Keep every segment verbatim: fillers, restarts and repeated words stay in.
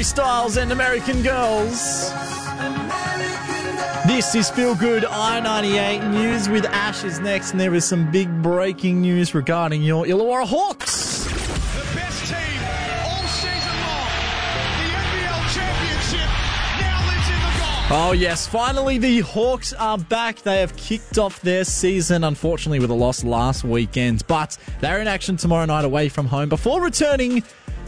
Harry Styles and American Girls. This is Feel Good I ninety-eight News with Ash is next, and there is some big breaking news regarding your Illawarra Hawks. The best team all season long. The N B L Championship now lives in the goal. Oh yes, finally the Hawks are back. They have kicked off their season, unfortunately with a loss last weekend, but they're in action tomorrow night away from home before returning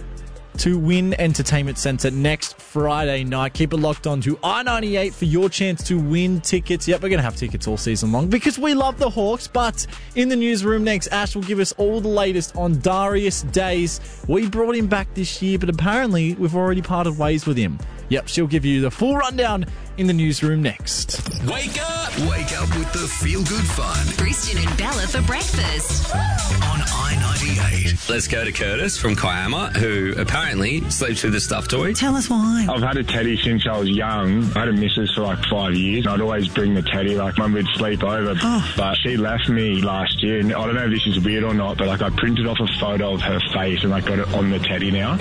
to Wynn Entertainment Centre next Friday night. Keep it locked on to I ninety-eight for your chance to win tickets. Yep, we're going to have tickets all season long because we love the Hawks. But in the newsroom next, Ash will give us all the latest on Darius Days. We brought him back this year, but apparently we've already parted ways with him. Yep, she'll give you the full rundown in the newsroom next. Wake up! Wake up with the Feel Good Fun. Christian and Bella for breakfast. On I ninety-eight. Let's go to Curtis from Kiama, who apparently sleeps with a stuffed toy. Tell us why. I've had a teddy since I was young. I had a missus for like five years. I'd always bring the teddy, like Mum would sleep over. Oh. But she left me last year, and I don't know if this is weird or not, but like I printed off a photo of her face and I got it on the teddy now.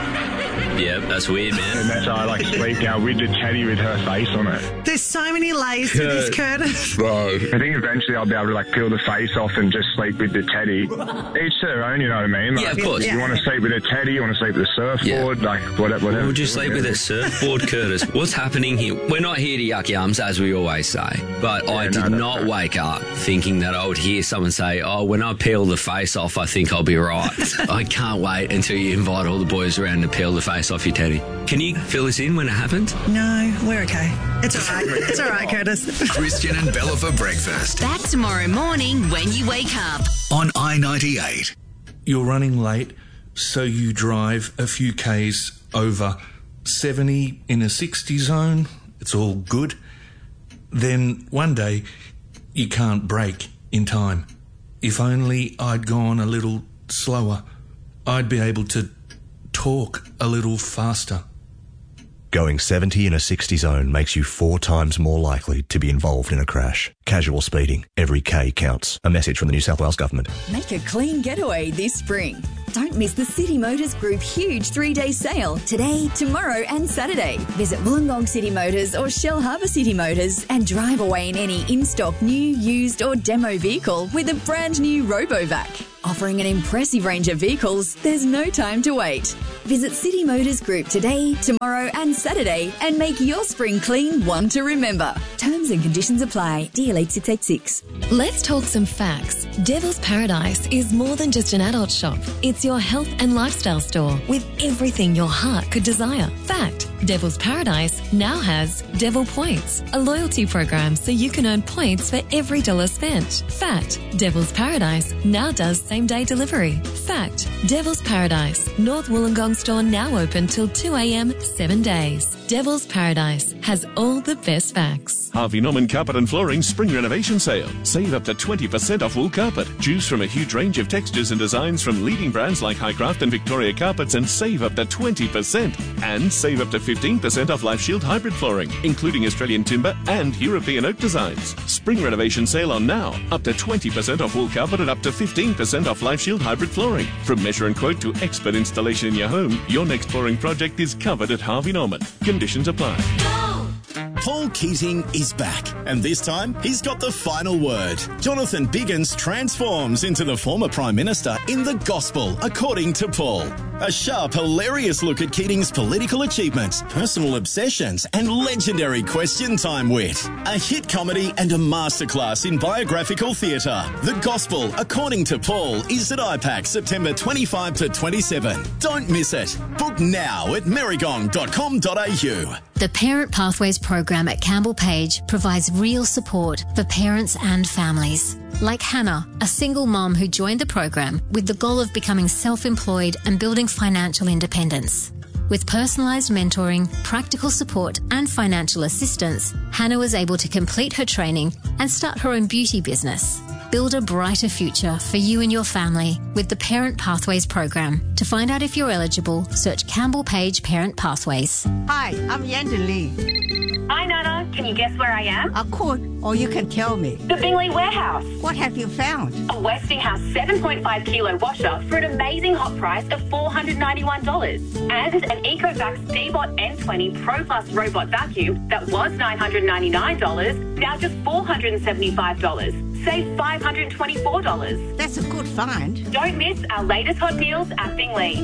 Yeah, that's weird, man. And that's how I like sleep now with the teddy with her face on it. There's so many layers to this, Curtis. Bro. I think eventually I'll be able to like peel the face off and just sleep with the teddy. Each to their own, you know what I mean? Like, Yeah, of course. You want to sleep with a teddy, you want to sleep with a surfboard, like whatever. whatever. Would you sleep with a surfboard, Curtis? What's happening here? We're not here to yuck yums, as we always say. But Yeah, I no, did that's not right. wake up thinking that I would hear someone say, oh, when I peel the face off, I think I'll be right. I can't wait until you invite all the boys around to peel the face off your teddy. Can you fill us in when it happened? No, we're okay. It's all right. It's all right, Curtis. Christian and Bella for breakfast. Back tomorrow morning when you wake up. On I ninety-eight. You're running late, so you drive a few Ks over seventy in a sixty zone. It's all good. Then one day, you can't brake in time. If only I'd gone a little slower, I'd be able to talk a little faster. Going seventy in a sixty zone makes you four times more likely to be involved in a crash. Casual speeding. Every K counts. A message from the New South Wales Government. Make a clean getaway this spring. Don't miss the City Motors Group huge three-day sale today, tomorrow and Saturday. Visit Wollongong City Motors or Shell Harbour City Motors and drive away in any in-stock new, used or demo vehicle with a brand new RoboVac. Offering an impressive range of vehicles, there's no time to wait. Visit City Motors Group today, tomorrow and Saturday and make your spring clean one to remember. Terms and conditions apply. D L eight six eight six. Let's talk some facts. Devil's Paradise is more than just an adult shop. It's your health and lifestyle store with everything your heart could desire. Fact, Devil's Paradise now has Devil Points, a loyalty program so you can earn points for every dollar spent. Fact, Devil's Paradise now does same-day delivery. Fact, Devil's Paradise, North Wollongong store now open till two a.m, seven days. Devil's Paradise has all the best facts. Harvey Norman Carpet and Flooring Spring Renovation Sale. Save up to twenty percent off wool carpet. Choose from a huge range of textures and designs from leading brands like Highcraft and Victoria Carpets and save up to twenty percent. And save up to fifteen percent off Life Shield hybrid flooring, including Australian timber and European oak designs. Spring Renovation Sale on now. Up to twenty percent off wool carpet and up to fifteen percent off Life Shield hybrid flooring. From measure and quote to expert installation in your home, your next flooring project is covered at Harvey Norman. Conditions apply. Paul Keating is back, and this time he's got the final word. Jonathan Biggins transforms into the former Prime Minister in The Gospel, according to Paul. A sharp, hilarious look at Keating's political achievements, personal obsessions, and legendary question time wit. A hit comedy and a masterclass in biographical theatre. The Gospel, according to Paul, is at I PAC September twenty-fifth to twenty-seventh. Don't miss it. Book now at merrygong dot com dot a u. The Parent Pathways program at Campbell Page provides real support for parents and families. Like Hannah, a single mom who joined the program with the goal of becoming self-employed and building financial independence. With personalised mentoring, practical support and financial assistance, Hannah was able to complete her training and start her own beauty business. Build a brighter future for you and your family with the Parent Pathways program. To find out if you're eligible, search Campbell Page Parent Pathways. Hi, I'm Yanda Lee. Hi, Nana. Can you guess where I am? I could, or you can tell me. The Bingley Warehouse. What have you found? A Westinghouse seven point five kilo washer for an amazing hot price of four hundred ninety-one dollars. And an Ecovacs D-Bot N twenty Pro Plus robot vacuum that was nine hundred ninety-nine dollars, now just four hundred seventy-five dollars. Save five hundred twenty-four dollars. That's a good find. Don't miss our latest hot deals at Bingley.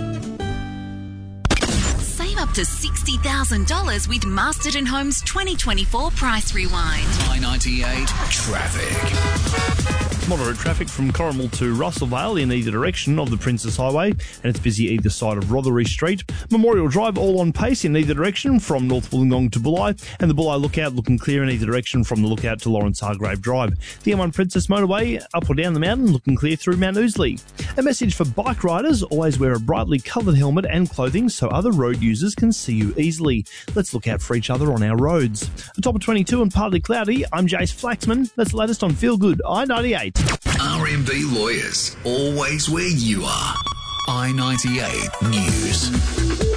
Save up to sixty thousand dollars with Masterton Homes twenty twenty-four Price Rewind. I ninety-eight traffic. Moderate traffic from Corrimal to Russellvale in either direction of the Princess Highway, and it's busy either side of Rothery Street. Memorial Drive all on pace in either direction from North Wollongong to Bulli, and the Bulli Lookout looking clear in either direction from the Lookout to Lawrence Hargrave Drive. The M one Princess Motorway up or down the mountain looking clear through Mount Ousley. A message for bike riders: always wear a brightly coloured helmet and clothing so other road users can see you easily. Let's look out for each other on our roads. A top of twenty-two and partly cloudy. I'm Jace Flaxman. That's the latest on Feel Good I ninety-eight. R M B Lawyers, always where you are. I ninety-eight News.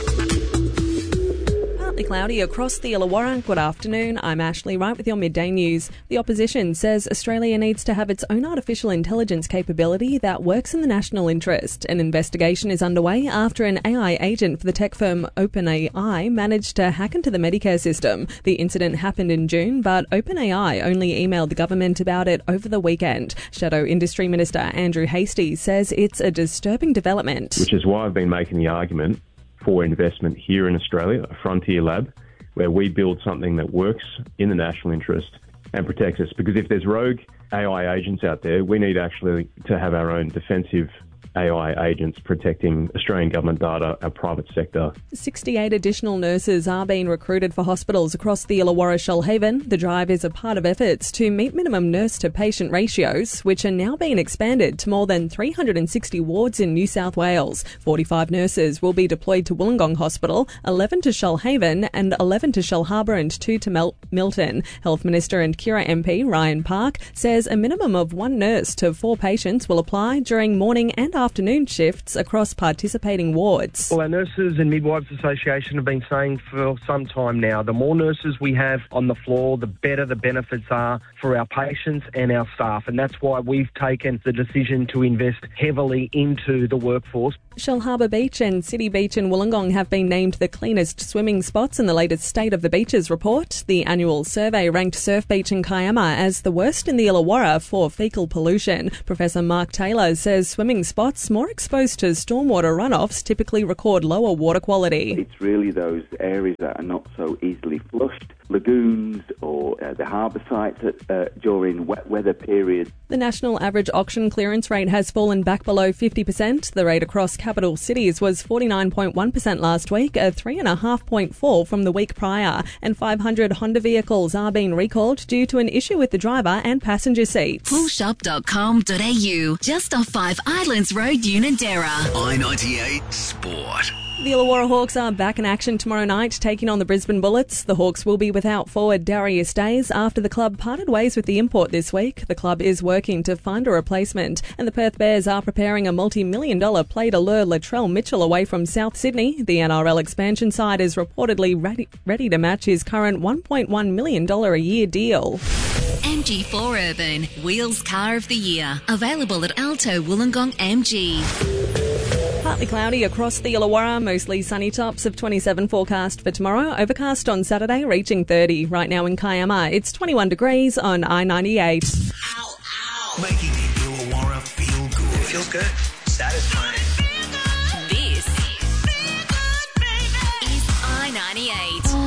Partly cloudy across the Illawarra. Good afternoon. I'm Ashley Wright with your midday news. The opposition says Australia needs to have its own artificial intelligence capability that works in the national interest. An investigation is underway after an A I agent for the tech firm OpenAI managed to hack into the Medicare system. The incident happened in June, but OpenAI only emailed the government about it over the weekend. Shadow Industry Minister Andrew Hastie says it's a disturbing development. Which is why I've been making the argument for investment here in Australia, a frontier lab, where we build something that works in the national interest and protects us. Because if there's rogue A I agents out there, we need actually to have our own defensive A I agents protecting Australian government data, our private sector. sixty-eight additional nurses are being recruited for hospitals across the Illawarra Shoalhaven. The drive is a part of efforts to meet minimum nurse-to-patient ratios, which are now being expanded to more than three hundred sixty wards in New South Wales. forty-five nurses will be deployed to Wollongong Hospital, eleven to Shoalhaven and eleven to Shellharbour and two to Mel- Milton. Health Minister and Kira M P Ryan Park says a minimum of one nurse to four patients will apply during morning and afternoon shifts across participating wards. Well, our Nurses and Midwives Association have been saying for some time now, the more nurses we have on the floor, the better the benefits are for our patients and our staff. And that's why we've taken the decision to invest heavily into the workforce. Shellharbour Beach and City Beach in Wollongong have been named the cleanest swimming spots in the latest State of the Beaches report. The annual survey ranked Surf Beach and Kiama as the worst in the Illawarra for faecal pollution. Professor Mark Taylor says swimming spots more exposed to stormwater runoffs typically record lower water quality. It's really those areas that are not so easily flushed, lagoons or uh, the harbour sites at, uh, during wet weather periods. The national average auction clearance rate has fallen back below fifty percent. The rate across capital cities was forty-nine point one percent last week, a three point five point fall from the week prior, and five hundred Honda vehicles are being recalled due to an issue with the driver and passenger seats. full shop dot com dot a u, just off Five Islands Road, Unanderra. I ninety-eight Sport. The Illawarra Hawks are back in action tomorrow night, taking on the Brisbane Bullets. The Hawks will be without forward Darius Days after the club parted ways with the import this week. The club is working to find a replacement, and the Perth Bears are preparing a multi-million dollar play to lure Latrell Mitchell away from South Sydney. The N R L expansion side is reportedly ready, ready to match his current one point one million dollars a year deal. M G four Urban, Wheels Car of the Year. Available at Alto Wollongong M G. Partly cloudy across the Illawarra, mostly sunny, tops of twenty-seven forecast for tomorrow. Overcast on Saturday, reaching thirty. Right now in Kiama, it's twenty-one degrees on I ninety-eight. Making the Illawarra feel good. Feels good.